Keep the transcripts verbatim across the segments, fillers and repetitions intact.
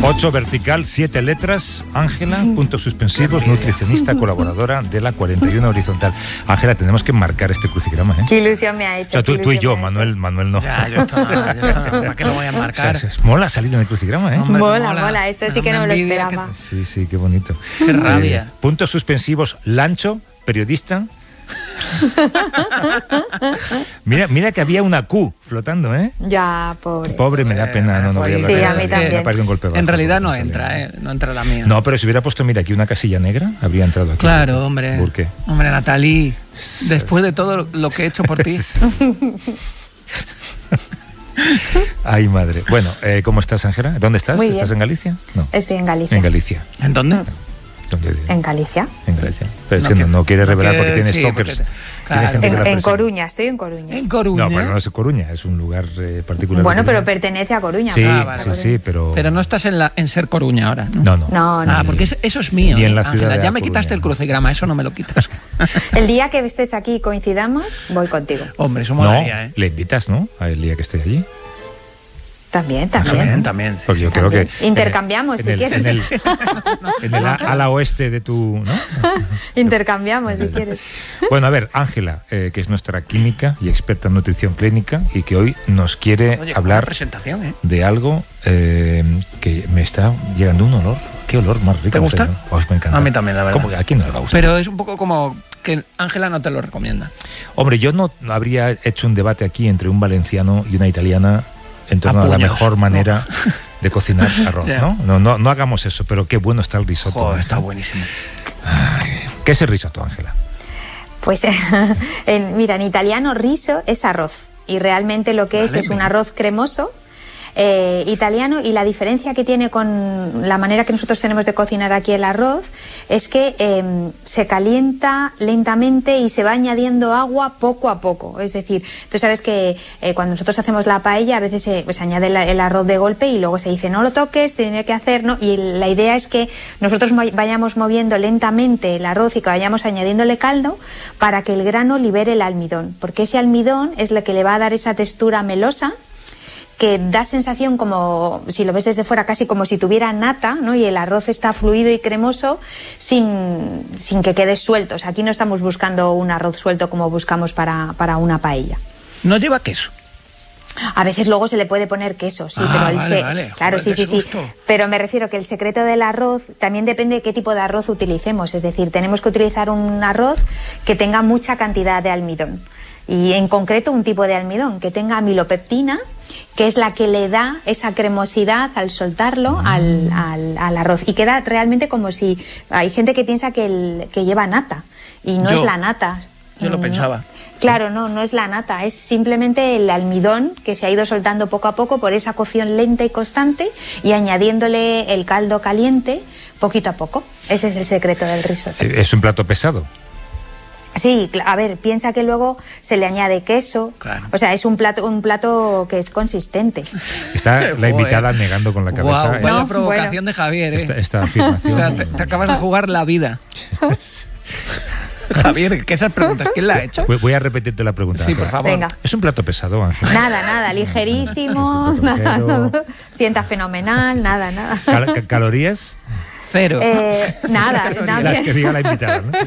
ocho vertical, siete letras. Ángela, puntos suspensivos, nutricionista, colaboradora de la cuarenta y uno horizontal. Ángela, tenemos que marcar este crucigrama, ¿eh? Qué ilusión me ha hecho. O sea, tú, tú y yo, Manuel, Manuel no. Ya, yo esto, yo esto, ¿para qué lo voy a marcar? O sea, mola salir en el crucigrama, ¿eh? Hombre, mola, mola, mola. Esto sí que no me lo esperaba. Que... Sí, sí, qué bonito. Qué rabia. Eh, puntos suspensivos, Lancho, periodista. mira, mira que había una Q flotando, ¿eh? Ya, pobre. Pobre, me da pena, no, no voy a hablar. Sí, a mí también. Me un golpe bajo, en realidad no entra, ¿eh? No entra la mía. No, pero si hubiera puesto, mira, aquí una casilla negra, habría entrado aquí. Claro, hombre. ¿Por qué? Hombre, Natalí, después de todo lo que he hecho por ti. Ay, madre. Bueno, eh, ¿cómo estás, Ángela? ¿Dónde estás? Muy ¿Estás bien. en Galicia? No. Estoy en Galicia. En Galicia. ¿En dónde? ¿Dónde? En Galicia. En Galicia. Pero es No que quiere- no, no quiere no revelar quiere- porque tiene sí, stalkers. porque- Tiene claro. gente que En, la en persigue. Coruña, estoy en Coruña. En Coruña. No, pero no es Coruña, es un lugar eh, particular. Bueno, de pero Coruña. pertenece a Coruña. Sí, Ah, vale, sí, vale. sí, pero... Pero no estás en, la, en Ser Coruña ahora, ¿no? No, no. No, no. Ah, porque es- eso es mío. Ni en la Ángela, ciudad de ya La me quitaste Coruña. el crucigrama, eso no me lo quitas. El día que estés aquí y coincidamos, voy contigo. Hombre, eso No, molaría, ¿eh? le invitas, ¿no? El día que esté allí. También, también. También, también. Porque yo creo También. que... Intercambiamos, en si el, quieres. En el, en el a- ala oeste de tu... ¿no? Intercambiamos, si quieres. Bueno, a ver, Ángela, eh, que es nuestra química y experta en nutrición clínica y que hoy nos quiere Oye, hablar presentación, ¿eh? de algo eh, que me está llegando un olor. ¿Qué olor más rico? ¿Te gusta? señor. Pues me encanta. A mí también, la verdad. ¿Cómo que a quién no le va a gustar? Pero es un poco como que Ángela no te lo recomienda. Hombre, yo no habría hecho un debate aquí entre un valenciano y una italiana en torno A a, la puños, mejor manera no. de cocinar arroz, Ya. ¿no? No, no, no hagamos eso, pero qué bueno está el risotto. Joder, ¿eh? está buenísimo. Ay, ¿qué es el risotto, Ángela? Pues, en, mira, en italiano riso es arroz. Y realmente lo que es Vale, es un venga. arroz cremoso eh, italiano, y la diferencia que tiene con la manera que nosotros tenemos de cocinar aquí el arroz es que eh, se calienta lentamente y se va añadiendo agua poco a poco. Es decir, tú sabes que eh, cuando nosotros hacemos la paella a veces se pues, añade el, el arroz de golpe y luego se dice no lo toques, tiene que hacer, ¿no? Y la idea es que nosotros mo- vayamos moviendo lentamente el arroz y que vayamos añadiéndole caldo para que el grano libere el almidón, porque ese almidón es lo que le va a dar esa textura melosa que da sensación como, si lo ves desde fuera, casi como si tuviera nata, ¿no? Y el arroz está fluido y cremoso sin, sin que quede suelto. O sea, aquí no estamos buscando un arroz suelto como buscamos para, para una paella. No lleva queso. A veces luego se le puede poner queso, sí, Ah, pero el vale, se- vale. claro, Joder, sí, qué sí, sí. gusto. Pero me refiero que el secreto del arroz también depende de qué tipo de arroz utilicemos. Es decir, tenemos que utilizar un arroz que tenga mucha cantidad de almidón. Y en concreto un tipo de almidón que tenga amilopeptina, que es la que le da esa cremosidad al soltarlo al, al, al arroz. Y queda realmente como si... Hay gente que piensa que, el, que lleva nata, y no Yo- es la nata. yo lo No. pensaba. Claro, no, no es la nata, es simplemente el almidón que se ha ido soltando poco a poco por esa cocción lenta y constante y añadiéndole el caldo caliente poquito a poco. Ese es el secreto del risotto. Es un plato pesado. Sí, cl- a ver, piensa que luego se le añade queso. Claro. O sea, es un plato, un plato que es consistente. Está la Joder. invitada negando con la cabeza Guau, vaya No, provocación bueno. de Javier, ¿eh? esta, esta O afirmación. sea, te, te acabas de jugar la vida. Javier, que esas preguntas, ¿quién la ha hecho? Voy, voy a repetirte la pregunta. Sí, por Ángela. favor. Venga. Es un plato pesado, Ángela. Nada, nada, ligerísimo, Sí, sí, nada, ligero. nada. Sienta fenomenal, nada, nada. Cal- ca- ¿Calorías? Cero. Eh, nada, nada. Las que diga la invitada, ¿no?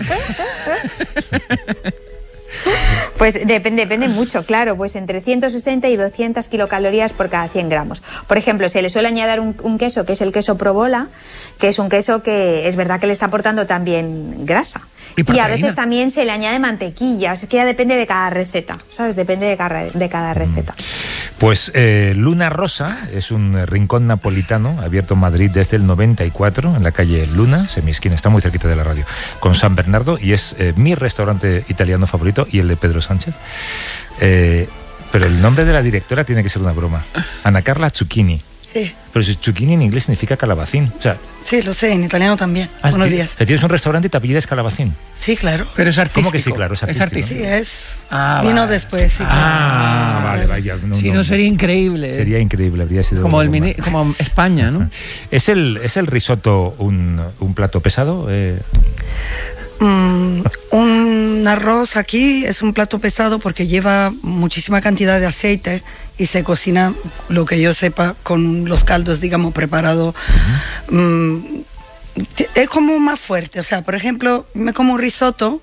Pues depende, depende mucho, claro, pues entre ciento sesenta y doscientas kilocalorías por cada cien gramos. Por ejemplo, se le suele añadir un, un queso que es el queso provola, que es un queso que es verdad que le está aportando también grasa. Y Y, a proteína. veces también se le añade mantequilla, es que ya depende de cada receta, ¿sabes? Depende de cada, de cada receta. Pues eh, Luna Rosa es un rincón napolitano abierto en Madrid desde el noventa y cuatro, en la calle Luna, semiesquina, está muy cerquita de la radio, con San Bernardo, y es eh, mi restaurante italiano favorito y el de Pedro Sánchez. Eh, pero el nombre de la directora tiene que ser una broma. Ana Carla Zucchini. Sí, Pero si zucchini en inglés significa calabacín. O sea, sí, lo sé, en italiano también. ah, Buenos ti- días. o sea, tienes un restaurante y te apellidas calabacín. Sí, claro. Pero es artístico. ¿Cómo que sí? Claro, es artístico. Sí, es. Ah, Vino vale. después, sí. Ah, claro. vale, vaya. No, Si no, no, sería increíble. ¿eh? Sería increíble, habría sido... como, el broma. mini, como España, ¿no? ¿Es el, ¿Es el risotto un, un plato pesado? Eh, Mm, un arroz aquí es un plato pesado porque lleva muchísima cantidad de aceite y se cocina, lo que yo sepa, con los caldos, digamos, preparados. Uh-huh. um, es como más fuerte. O sea, por ejemplo, me como un risotto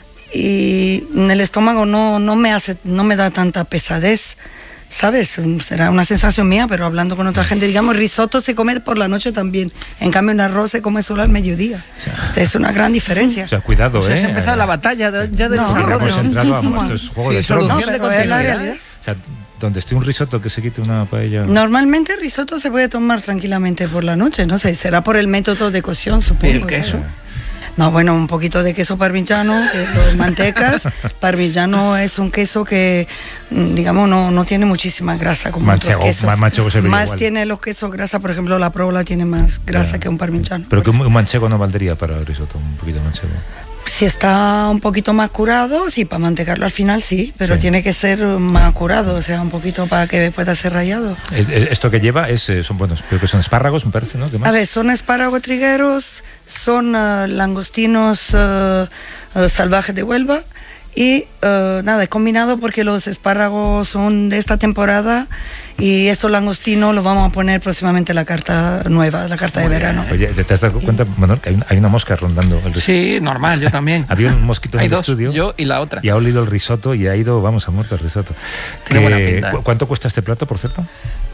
y en el estómago no, no me hace, no me da tanta pesadez, ¿sabes? Será una sensación mía, pero hablando con otra gente, digamos, el risotto se come por la noche también. En cambio, un arroz se come solo al mediodía. O sea, es una gran diferencia. O sea, cuidado, pues ¿eh? Ha empezado la batalla de, ya de no, los arroces. Hemos entrado a estos juegos de tronos. No, pero es la realidad. O sea, donde esté un risotto que se quite una paella. Normalmente el risotto se puede tomar tranquilamente por la noche, no sé, será por el método de cocción, supongo. ¿Y el queso? ¿Sabes? No, bueno, un poquito de queso parmigiano, que los mantecas. Parmigiano es un queso que, digamos, no, no tiene muchísima grasa como manchego, otros quesos. Más, manchego se más igual. Tiene los quesos grasa, por ejemplo, la provola tiene más grasa, yeah, que un parmigiano. Pero que un, un manchego no valdría para el risotto, un poquito de manchego. Si está un poquito más curado, sí, para mantecarlo al final sí, pero sí, tiene que ser más curado, o sea, un poquito para que pueda ser rallado. Esto que lleva es, son buenos, creo que son espárragos, me parece, ¿no? ¿Qué más? A ver, son espárragos trigueros, son uh, langostinos uh, uh, salvajes de Huelva y uh, nada, es combinado porque los espárragos son de esta temporada y estos langostinos los vamos a poner próximamente en la carta nueva, la carta Muy de verano. Oye, ¿te has dado cuenta, Manuel, que hay una, hay una mosca rondando el risotto? Sí, normal, yo también. Había un mosquito en hay el dos, estudio. Yo y la otra. Y ha olido el risotto y ha ido, vamos, a muerto el risotto. Tiene buena pinta, ¿eh? ¿Cuánto cuesta este plato, por cierto?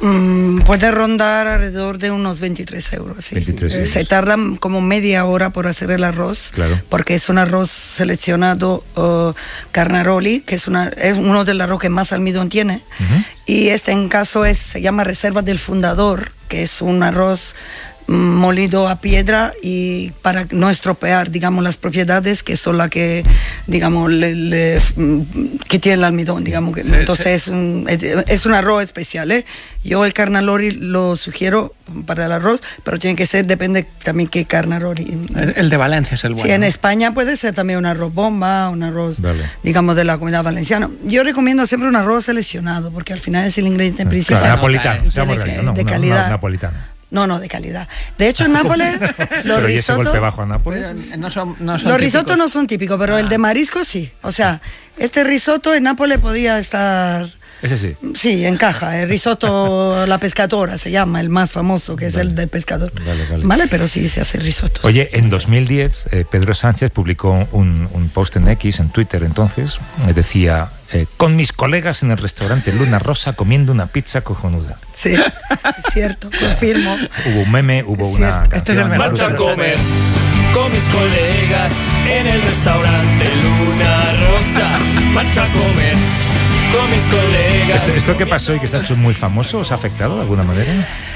Mm, puede rondar alrededor de unos veintitrés euros. Sí. veintitrés euros. Se tarda como media hora por hacer el arroz, claro, porque es un arroz seleccionado uh, Carnaroli, que es, una, es uno de los arroz que más almidón tiene. Uh-huh. Y este en caso es, se llama Reserva del Fundador, que es un arroz molido a piedra y para no estropear, digamos, las propiedades que son las que, digamos, le, le, que tiene el almidón, digamos. Que, entonces es un, es, es un arroz especial, ¿eh? Yo el carnaroli lo sugiero para el arroz, pero tiene que ser, depende también qué carnaroli. El, el de Valencia es el bueno. Sí, en España puede ser también un arroz bomba, un arroz, vale, digamos, de la comunidad valenciana. Yo recomiendo siempre un arroz seleccionado, porque al final es el ingrediente principal. Claro, napolitano, tiene que, realidad, no, de una, calidad. Una, napolitano. No, no, de calidad. De hecho, en Nápoles, los risottos... ese golpe bajo a Nápoles? No son, no son los risottos no son típicos, pero ah. el de marisco sí. O sea, este risotto en Nápoles podría estar... Ese sí. Sí, encaja. El risotto La Pescatora se llama, el más famoso, que es vale, el del pescador. Vale, vale. Vale, pero sí se hace risotto. Oye, en dos mil diez, eh, Pedro Sánchez publicó un, un post en X, en Twitter entonces, eh, decía... Eh, con mis colegas en el restaurante Luna Rosa comiendo una pizza cojonuda. Sí, es cierto, confirmo. Hubo un meme, hubo es una cierto. canción. Este Marcho a comer con mis colegas en el restaurante Luna Rosa. Marcho a comer con mis colegas. ¿Esto, esto que pasó y que se ha hecho muy famoso os ha afectado de alguna manera?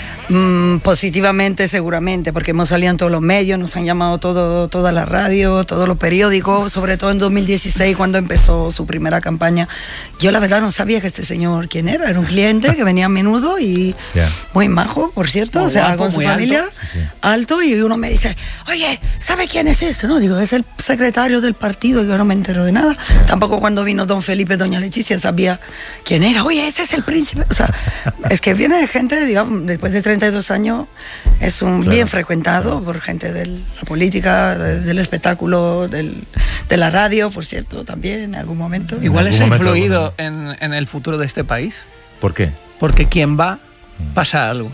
Mm, positivamente seguramente, porque hemos salido en todos los medios, nos han llamado todo, toda la radio, todos los periódicos, sobre todo en dos mil dieciséis cuando empezó su primera campaña. Yo la verdad no sabía que este señor quién era, era un cliente que venía a menudo y yeah, muy majo, por cierto, muy o sea, guapo, con su familia, alto. Sí, sí. alto, y uno me dice, oye, ¿sabe quién es este? No, digo, es el secretario del partido, yo no me entero de nada, tampoco cuando vino don Felipe, doña Leticia sabía quién era, oye, ese es el príncipe, o sea, es que viene gente, digamos, después de treinta y dos años, es un claro, bien frecuentado claro, por gente de la política, de, del espectáculo, del, de la radio, por cierto, también en algún momento. Igual es influido en, en el futuro de este país. ¿Por qué? Porque quien va, pasa algo.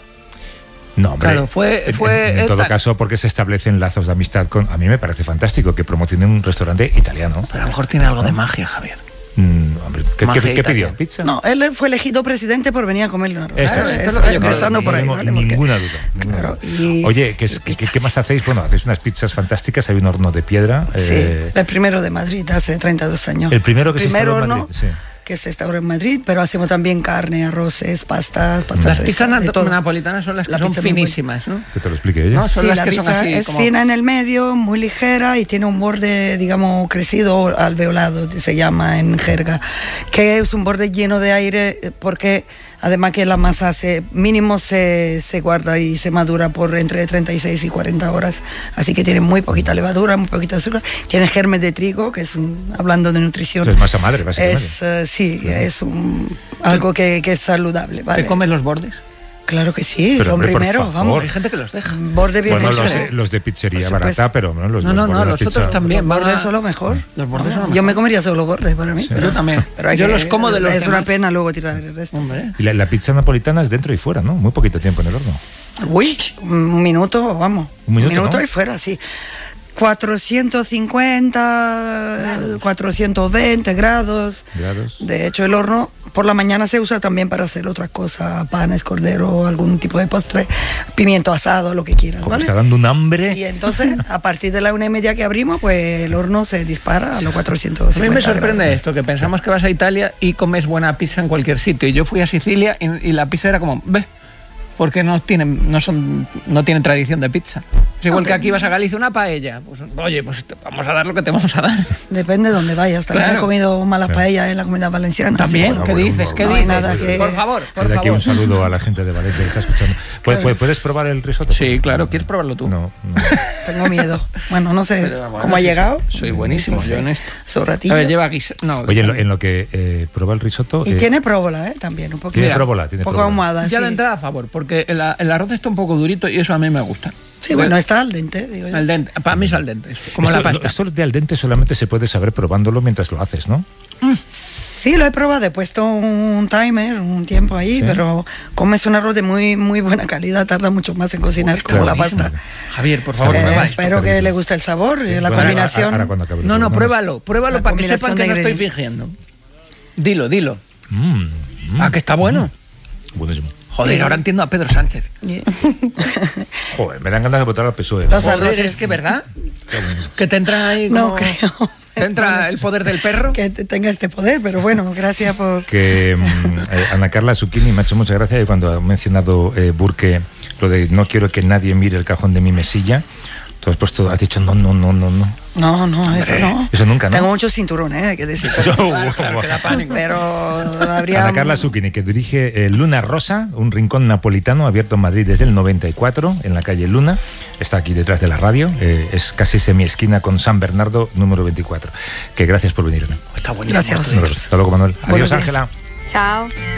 No, hombre, claro, fue, fue en, en todo caso, porque se establecen lazos de amistad con... A mí me parece fantástico que promocione un restaurante italiano. Pero a lo mejor tiene algo de magia, Javier. Mm, hombre, ¿qué, ¿qué, ¿qué pidió? ¿Pizza? No, él fue elegido presidente por venir a comerle una rosa. Esto, claro, esto es, es lo que yo empezando por ahí. No, ¿vale? Ninguna porque, duda. Ninguna claro, duda. y, Oye, ¿qué, es, ¿qué, ¿qué más hacéis? Bueno, hacéis unas pizzas fantásticas, hay un horno de piedra. Sí, eh... el primero de Madrid, hace treinta y dos años. El primero que el se primer instaló en horno, Madrid, sí. que se instauró en Madrid, pero hacemos también carne, arroces, pastas, pastas Las frescas, pizzas de todo. napolitanas son las que la son finísimas, ¿no? Que te lo explique ella. No, son sí, las la que pizza son así es como... fina en el medio, muy ligera y tiene un borde, digamos, crecido alveolado, se llama en jerga, que es un borde lleno de aire porque además que la masa se, mínimo se, se guarda y se madura por entre treinta y seis y cuarenta horas, así que tiene muy poquita levadura, muy poquita azúcar, tiene germes de trigo, que es un, hablando de nutrición. Es masa madre, básicamente. Es, uh, sí, uh-huh. es un, algo que, que es saludable. ¿vale? ¿Te comes los bordes? Claro que sí, Pero, lo hombre, por primero, favor. vamos. Hay gente que los deja. Borde bien Bueno, hecho. los, eh, los de pizzería Por supuesto. barata, pero no, los, No, los no, no, bordes de los pizza. otros también. Los van bordes a- son lo mejor. Los bordes son lo Yo mejor. me comería solo bordes para mí. Yo también. Pero hay Yo que- los como de los Es demás. una pena luego tirar el resto. Hombre. Y la, la pizza napolitana es dentro y fuera, ¿no? Muy poquito tiempo en el horno. Uy, un minuto, vamos. Un minuto, ¿no? y fuera, sí. cuatrocientos cincuenta, cuatrocientos veinte grados. Grados. De hecho, el horno por la mañana se usa también para hacer otra cosa, panes, cordero, algún tipo de postre, pimiento asado, lo que quieras, Como ¿vale? está dando un hambre. Y entonces, a partir de la una y media que abrimos, pues el horno se dispara a los cuatrocientos A cincuenta mí me sorprende grados. esto, que pensamos que vas a Italia y comes buena pizza en cualquier sitio. Y yo fui a Sicilia y, y la pizza era como, ve, porque no tienen, no son, no tienen tradición de pizza. Es igual Ok. que aquí vas a Galicia una paella. Pues oye, pues te vamos a dar lo que te vamos a dar. Depende de dónde vayas. También Claro. he comido malas Claro. paellas en la Comunidad Valenciana. También, bueno, ¿qué bueno, dices? no, ¿Qué no hay dices? nada que- Por favor, por Desde aquí favor. un saludo a la gente de Valencia que está escuchando. ¿Puedes, Claro. ¿puedes probar el risotto? Sí, claro, ¿quieres probarlo tú? No, no. Tengo miedo. Bueno, no sé Pero, bueno, cómo ha sí, llegado. Soy buenísimo, No sé. yo en esto. Su A ratillo. ver, lleva guisa. No, Oye, en lo, en lo que eh, prueba el risotto... Y eh, tiene próbola, ¿eh? También, un poquito. tiene Mira, próbola, tiene Un poco próbola. ahumada, ya sí. de entrada a favor, porque el, el arroz está un poco durito y eso a mí me gusta. Sí, bueno, está al dente, digo yo. Al dente, para mí es al dente, como esto, la pasta. Esto de al dente solamente se puede saber probándolo mientras lo haces, ¿no? Sí, lo he probado, he puesto un timer, un tiempo ahí, Sí. pero como es un arroz de muy muy buena calidad, tarda mucho más en cocinar como la buenísimo. pasta. Javier, por favor, Eh, prueba esto. espero que le guste el sabor y la Bueno, combinación. ahora cuando acabe el No, no, programa. pruébalo, pruébalo La para que combinación sepan que de no estoy ingredientes. fingiendo. Dilo, dilo. Mm, mm, ¿A que está bueno? buenísimo. Joder, Sí. ahora entiendo a Pedro Sánchez. Joder, me dan ganas de votar al P S O E. Los Joder, arroces. es que verdad. Que te entra ahí No como... creo. Te entra el poder del perro. Que te- tenga este poder, pero bueno, gracias por... Que mm, eh, Ana Carla Zucchini me ha hecho mucha gracia y cuando ha mencionado eh, Burke lo de no quiero que nadie mire el cajón de mi mesilla, tú has puesto, has dicho no, no, no, no, no. No, no, eso Hombre, no. eso nunca, ¿no? Tengo muchos cinturones, ¿eh? Hay que decir. Yo, Claro, claro, que da pánico. Pero habría... Ana Carla Zucchini, que dirige eh, Luna Rosa, un rincón napolitano abierto en Madrid desde el noventa y cuatro, en la calle Luna. Está aquí detrás de la radio. eh, es casi semi-esquina con San Bernardo, número veinticuatro. Que gracias por venir. Está buenísimo. Gracias a esto. vosotros. Hasta luego, Manuel. Adiós, Buenos días. Ángela. Chao.